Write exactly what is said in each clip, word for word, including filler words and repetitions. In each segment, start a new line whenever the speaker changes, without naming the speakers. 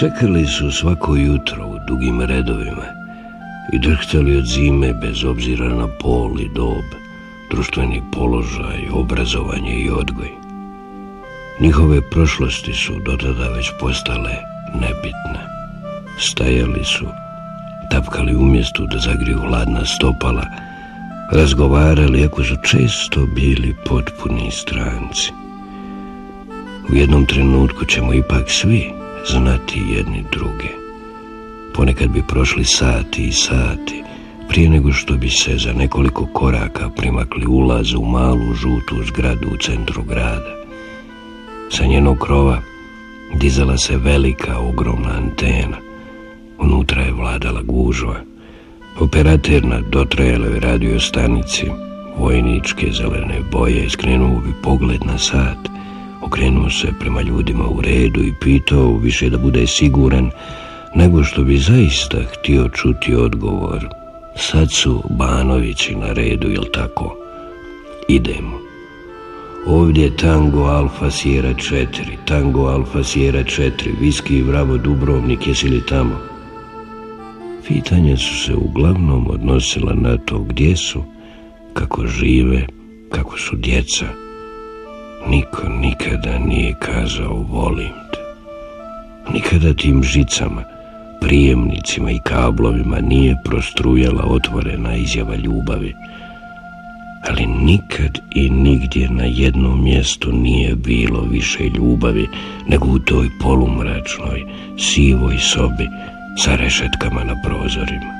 Čekali su svako jutro u dugim redovima i drhtali od zime bez obzira na pol i dob, društveni položaj, obrazovanje i odgoj. Njihove prošlosti su dotada već postale nebitne. Stajali su, tapkali u mjestu da zagriju hladna stopala, razgovarali ako su često bili potpuni stranci. U jednom trenutku ćemo ipak svi znati jedni druge. Ponekad bi prošli sati i sati prije nego što bi se za nekoliko koraka primakli ulaza u malu žutu zgradu u centru grada. Sa njenog krova dizala se velika, ogromna antena. Unutra je vladala gužva. Operater na dotrajaloj radio stanici, vojničke zelene boje, skrenuo bi pogled na sat, okrenuo se prema ljudima u redu i pitao više da bude siguran nego što bi zaista htio čuti odgovor. Sad su Banovići na redu, jel tako? Idemo. Ovdje je Tango Alfa Sierra četiri, Tango Alfa Sierra četiri, Viski Bravo Dubrovnik, jesi li tamo? Pitanja su se uglavnom odnosila na to gdje su, kako žive, kako su djeca. Niko nikada nije kazao volim te. Nikada tim žicama, prijemnicima i kablovima nije prostrujala otvorena izjava ljubavi. Ali nikad i nigdje na jednom mjestu nije bilo više ljubavi nego u toj polumračnoj, sivoj sobi sa rešetkama na prozorima.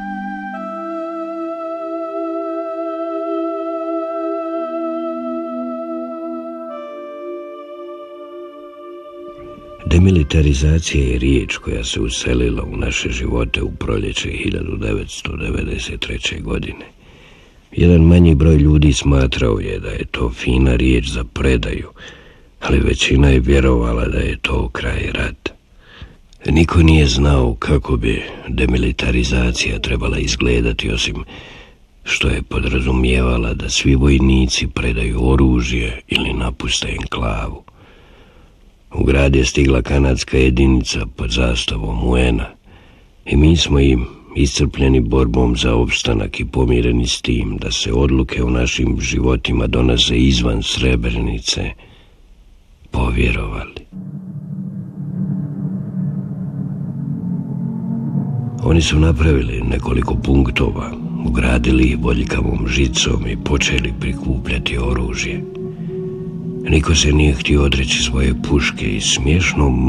Demilitarizacija je riječ koja se uselila u naše živote u proljeće hiljadu devetsto devedeset treće. godine. Jedan manji broj ljudi smatrao je da je to fina riječ za predaju, ali većina je vjerovala da je to kraj rata. Niko nije znao kako bi demilitarizacija trebala izgledati, osim što je podrazumijevala da svi vojnici predaju oružje ili napuste enklavu. U grad je stigla kanadska jedinica pod zastavom U N-a i mi smo im, iscrpljeni borbom za opstanak i pomireni s tim da se odluke u našim životima donose izvan Srebrenice, povjerovali. Oni su napravili nekoliko punktova, ugradili ih bodljikavom žicom i počeli prikupljati oružje. Niko se nije htio odreći svoje puške i smiješno